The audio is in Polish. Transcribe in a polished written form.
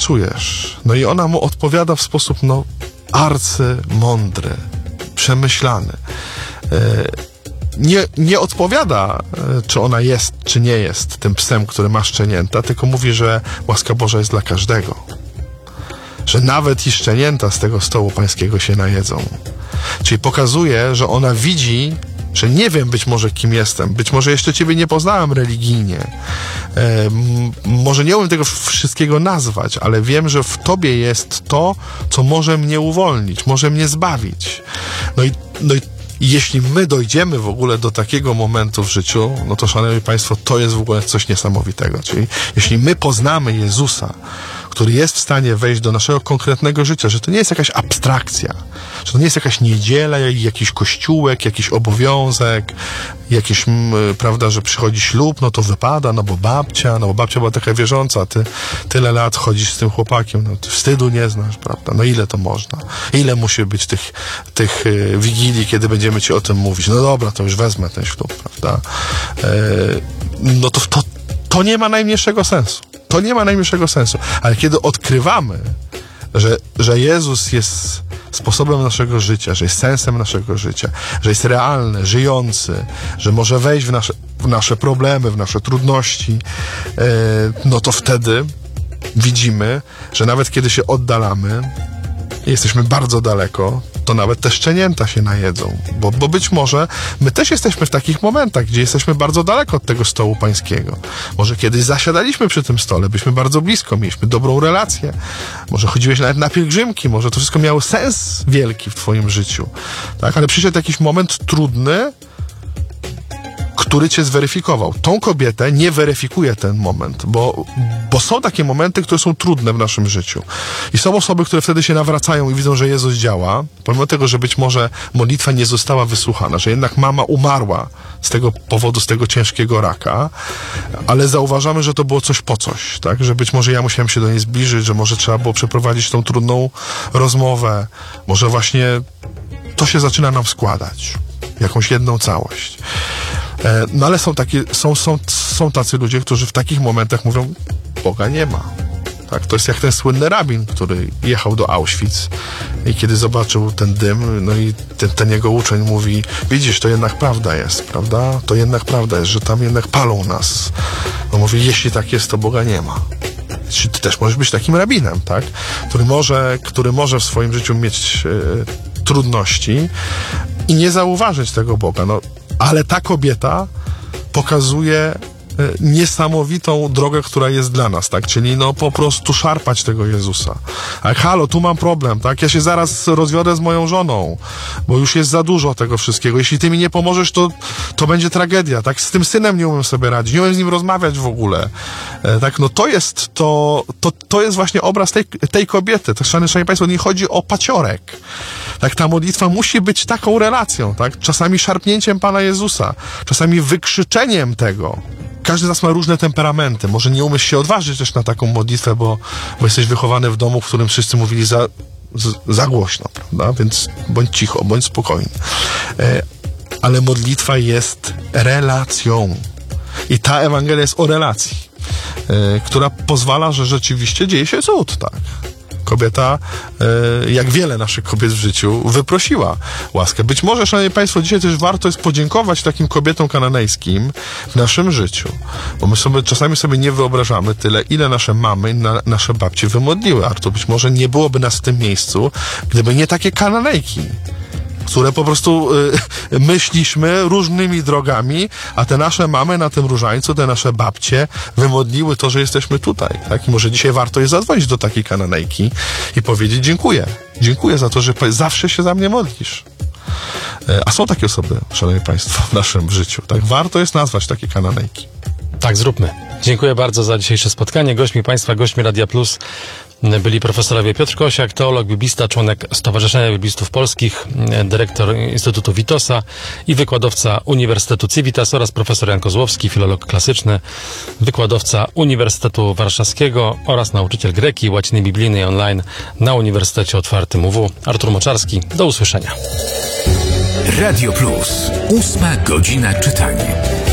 pracujesz? No i ona mu odpowiada w sposób, arcymądry, przemyślany. Nie odpowiada, czy ona jest, czy nie jest tym psem, który ma szczenięta, tylko mówi, że łaska Boża jest dla każdego. Że nawet i szczenięta z tego stołu pańskiego się najedzą. Czyli pokazuje, że ona widzi, że nie wiem być może kim jestem, być może jeszcze ciebie nie poznałem religijnie, może nie umiem tego wszystkiego nazwać, ale wiem, że w tobie jest to, co może mnie uwolnić, może mnie zbawić. No i jeśli my dojdziemy w ogóle do takiego momentu w życiu, no to szanowni państwo, to jest w ogóle coś niesamowitego. Czyli jeśli my poznamy Jezusa, który jest w stanie wejść do naszego konkretnego życia, że to nie jest jakaś abstrakcja, że to nie jest jakaś niedziela, jakiś kościółek, jakiś obowiązek, jakieś, prawda, że przychodzi ślub, no to wypada, bo babcia była taka wierząca, ty tyle lat chodzisz z tym chłopakiem, no ty wstydu nie znasz, prawda, no ile to można? Ile musi być tych wigilii, kiedy będziemy ci o tym mówić? No dobra, to już wezmę ten ślub, prawda? No to nie ma najmniejszego sensu. To nie ma najmniejszego sensu. Ale kiedy odkrywamy, że Jezus jest sposobem naszego życia, że jest sensem naszego życia, że jest realny, żyjący, że może wejść w nasze problemy, w nasze trudności, no to wtedy widzimy, że nawet kiedy się oddalamy, jesteśmy bardzo daleko, to nawet te szczenięta się najedzą. Bo być może my też jesteśmy w takich momentach, gdzie jesteśmy bardzo daleko od tego stołu pańskiego. Może kiedyś zasiadaliśmy przy tym stole, byliśmy bardzo blisko, mieliśmy dobrą relację. Może chodziłeś nawet na pielgrzymki, może to wszystko miało sens wielki w twoim życiu. Tak? Ale przyszedł jakiś moment trudny, który cię zweryfikował. Tą kobietę nie weryfikuje ten moment, bo są takie momenty, które są trudne w naszym życiu. I są osoby, które wtedy się nawracają i widzą, że Jezus działa, pomimo tego, że być może modlitwa nie została wysłuchana, że jednak mama umarła z tego powodu, z tego ciężkiego raka, ale zauważamy, że to było coś po coś, tak? Że być może ja musiałem się do niej zbliżyć, że może trzeba było przeprowadzić tą trudną rozmowę, może właśnie to się zaczyna nam składać, jakąś jedną całość. No ale są tacy ludzie, którzy w takich momentach mówią, Boga nie ma. Tak? To jest jak ten słynny rabin, który jechał do Auschwitz i kiedy zobaczył ten dym, no i ten jego uczeń mówi, widzisz, to jednak prawda jest, prawda? To jednak prawda jest, że tam jednak palą nas. On mówi, jeśli tak jest, to Boga nie ma. Czy ty też możesz być takim rabinem, tak? Który może w swoim życiu mieć trudności i nie zauważyć tego Boga. No, ale ta kobieta pokazuje niesamowitą drogę, która jest dla nas, tak? Czyli po prostu szarpać tego Jezusa. Ale halo, tu mam problem, tak? Ja się zaraz rozwiodę z moją żoną, bo już jest za dużo tego wszystkiego. Jeśli ty mi nie pomożesz, to będzie tragedia, tak? Z tym synem nie umiem sobie radzić, nie umiem z nim rozmawiać w ogóle. Tak? No to jest właśnie obraz tej kobiety. Tak, szanowni państwo, nie chodzi o paciorek. Tak, ta modlitwa musi być taką relacją, tak? Czasami szarpnięciem Pana Jezusa, czasami wykrzyczeniem tego. Każdy z nas ma różne temperamenty. Może nie umiesz się odważyć też na taką modlitwę, bo jesteś wychowany w domu, w którym wszyscy mówili za głośno, prawda? Więc bądź cicho, bądź spokojny. Ale modlitwa jest relacją. I ta Ewangelia jest o relacji, która pozwala, że rzeczywiście dzieje się cud, tak? Kobieta, jak wiele naszych kobiet w życiu, wyprosiła łaskę. Być może, szanowni państwo, dzisiaj też warto jest podziękować takim kobietom kananejskim w naszym życiu. Bo my czasami sobie nie wyobrażamy tyle, ile nasze mamy, nasze babcie wymodliły. A to być może nie byłoby nas w tym miejscu, gdyby nie takie Kananejki, które po prostu my szliśmy różnymi drogami, a te nasze mamy na tym różańcu, te nasze babcie wymodliły to, że jesteśmy tutaj. Tak? I może dzisiaj warto jest zadzwonić do takiej Kananejki i powiedzieć dziękuję. Dziękuję za to, że zawsze się za mnie modlisz. A są takie osoby, szanowni państwo, w naszym życiu. Tak? Warto jest nazwać takie Kananejki. Tak, zróbmy. Dziękuję bardzo za dzisiejsze spotkanie. Gośćmi Radia Plus byli profesorowie Piotr Kosiak, teolog, biblista, członek Stowarzyszenia Biblistów Polskich, dyrektor Instytutu Witosa i wykładowca Uniwersytetu Civitas oraz profesor Jan Kozłowski, filolog klasyczny, wykładowca Uniwersytetu Warszawskiego oraz nauczyciel greki, łaciny biblijnej online na Uniwersytecie Otwartym UW. Artur Moczarski, do usłyszenia. Radio Plus, 8 godzina czytania.